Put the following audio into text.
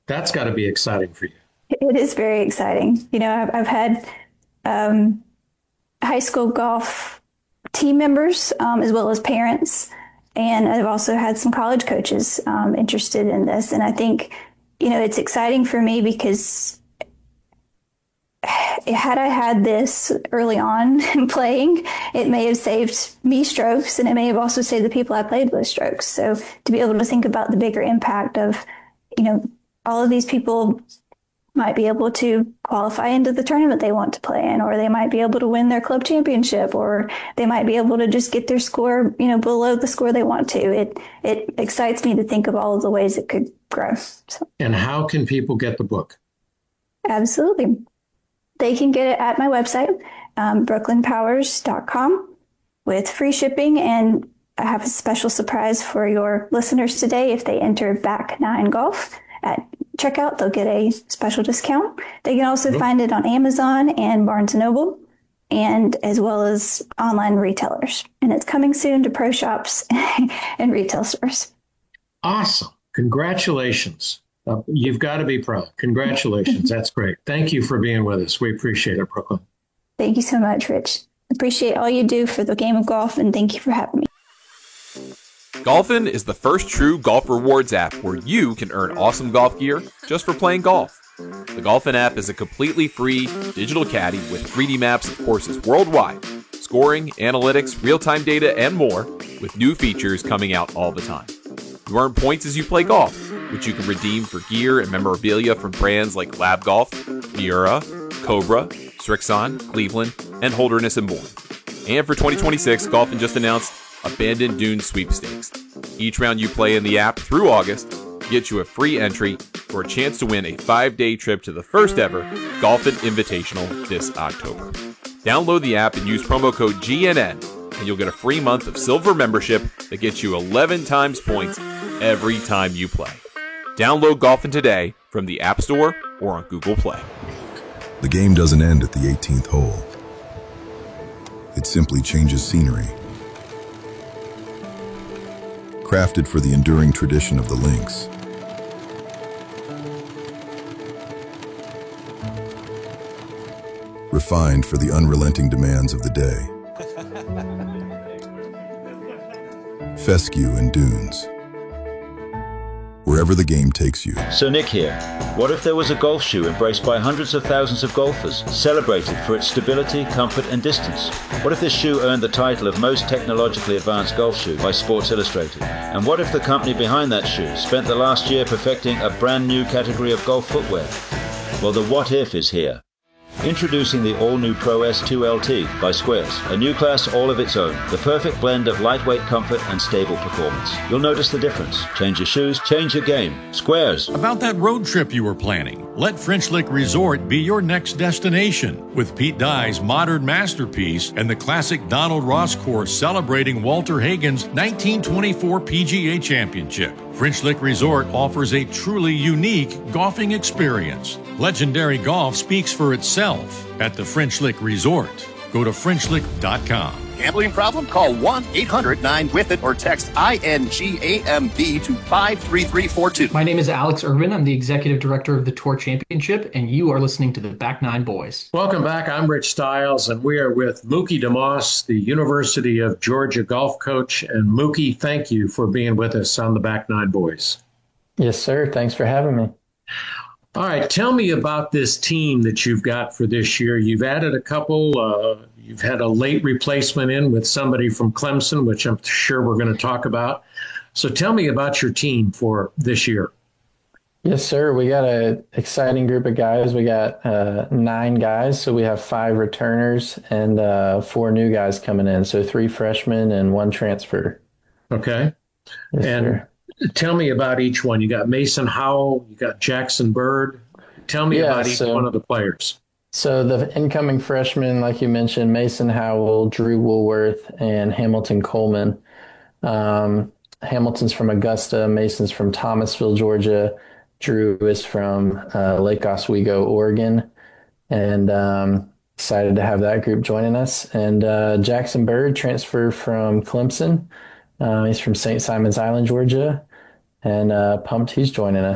That's got to be exciting for you. It is very exciting. I've had um, high school golf team members as well as parents, and I've also had some college coaches interested in this. And I think, it's exciting for me because had I had this early on in playing, it may have saved me strokes and it may have also saved the people I played with strokes. So to be able to think about the bigger impact of, you know, all of these people might be able to qualify into the tournament they want to play in, or they might be able to win their club championship, or they might be able to just get their score, below the score they want to. It excites me to think of all of the ways it could grow. So, And how can people get the book? absolutely. They can get it at my website, brooklynpowers.com, with free shipping. And I have a special surprise for your listeners today. If they enter Back Nine Golf at checkout, they'll get a special discount. They can also find it on Amazon and Barnes & Noble, and as well as online retailers. And it's coming soon to pro shops and retail stores. Awesome. Congratulations. You've got to be proud. Congratulations. That's great. Thank you for being with us. We appreciate it, Brooklyn. Thank you so much, Rich. Appreciate all you do for the game of golf, and thank you for having me. Golfin is the first true golf rewards app where you can earn awesome golf gear just for playing golf. The Golfin app is a completely free digital caddy with 3D maps of courses worldwide, scoring, analytics, real-time data, and more, with new features coming out all the time. You earn points as you play golf, which you can redeem for gear and memorabilia from brands like Lab Golf, Miura, Cobra, Srixon, Cleveland, and Holderness and more. And for 2026, Golfin just announced Abandoned Dunes Sweepstakes. Each round you play in the app through August gets you a free entry for a chance to win a 5-day trip to the first ever Golfin Invitational this October. Download the app and use promo code GNN, and you'll get a free month of silver membership that gets you 11 times points every time you play. Download Golfin today from the App Store or on Google Play. The game doesn't end at the 18th hole. It simply changes scenery. Crafted for the enduring tradition of the links. Refined for the unrelenting demands of the day. Fescue and dunes. Wherever the game takes you. So Nick here. What if there was a golf shoe embraced by hundreds of thousands of golfers, celebrated for its stability, comfort, and distance? What if this shoe earned the title of most technologically advanced golf shoe by Sports Illustrated? And what if the company behind that shoe spent the last year perfecting a brand new category of golf footwear? Well, the what if is here. Introducing the all-new Pro S2 LT by Squares, a new class all of its own, the perfect blend of lightweight comfort and stable performance. You'll notice the difference. Change your shoes, change your game. Squares. About that road trip you were planning, let French Lick Resort be your next destination. With Pete Dye's modern masterpiece and the classic Donald Ross course celebrating Walter Hagen's 1924 PGA Championship, French Lick Resort offers a truly unique golfing experience. Legendary golf speaks for itself at the French Lick Resort. Go to FrenchLick.com. Gambling problem? Call 1-800-9-WITH-IT or text INGAMB to 53342. My name is Alex Irvin. I'm the Executive Director of the Tour Championship, and you are listening to the Back Nine Boys. Welcome back. I'm Rich Stiles, and we are with Mookie DeMoss, the University of Georgia golf coach. And Mookie, thank you for being with us on the Back Nine Boys. Yes, sir. Thanks for having me. All right, tell me about this team that you've got for this year. You've added a couple. You've had a late replacement in with somebody from Clemson, which I'm sure we're going to talk about. So tell me about your team for this year. Yes, sir. We got an exciting group of guys. We got 9 guys. So we have 5 returners and 4 new guys coming in. So 3 freshmen and 1 transfer. Okay. Yes, and sir. Tell me about each one. You got Mason Howell, you got Jackson Bird. Tell me about each one of the players. So the incoming freshmen, like you mentioned, Mason Howell, Drew Woolworth, and Hamilton Coleman. Hamilton's from Augusta, Mason's from Thomasville, Georgia. Drew is from Lake Oswego, Oregon. And excited to have that group joining us. And Jackson Bird transferred from Clemson. He's from St. Simons Island, Georgia. And pumped he's joining us.